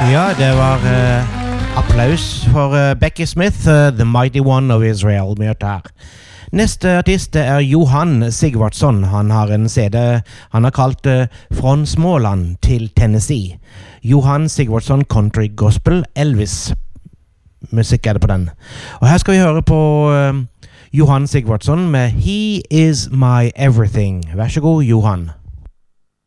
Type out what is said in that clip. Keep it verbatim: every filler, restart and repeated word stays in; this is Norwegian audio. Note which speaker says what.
Speaker 1: Ja, det var uh, applaus for uh, Becky Smith, uh, The Mighty One of Israel, med dette her. Neste artist er Johan Sigvardsson. Han har en C D han har kalt uh, Från Småland til Tennessee. Johan Sigvardsson Country Gospel Elvis. Musikk er det på den. Og her skal vi høre på uh, Johan Sigvardsson med He Is My Everything. Vær så god, Johan.